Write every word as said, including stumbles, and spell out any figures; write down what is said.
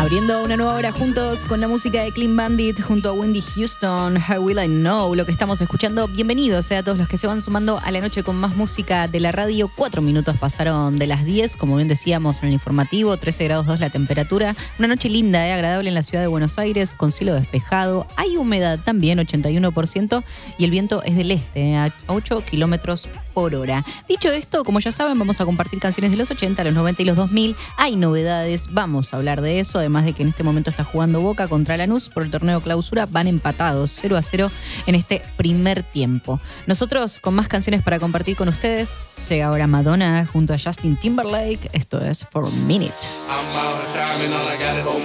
Abriendo una nueva hora juntos con la música de Clean Bandit junto a Wendy Houston, How Will I Know, lo que estamos escuchando. Bienvenidos a todos los que se van sumando a la noche con más música de la radio. Cuatro minutos pasaron de las diez, como bien decíamos en el informativo, trece grados dos la temperatura. Una noche linda, eh, agradable en la ciudad de Buenos Aires, con cielo despejado. Hay humedad también, ochenta y uno por ciento, y el viento es del este, eh, a ocho kilómetros por hora. Dicho esto, como ya saben, vamos a compartir canciones de los ochenta, los noventa y los dos mil. Hay novedades, vamos a hablar de eso. Además de que en este momento está jugando Boca contra Lanús por el torneo Clausura, van empatados cero a cero en este primer tiempo. Nosotros con más canciones para compartir con ustedes. Llega ahora Madonna junto a Justin Timberlake. Esto es For a Minute.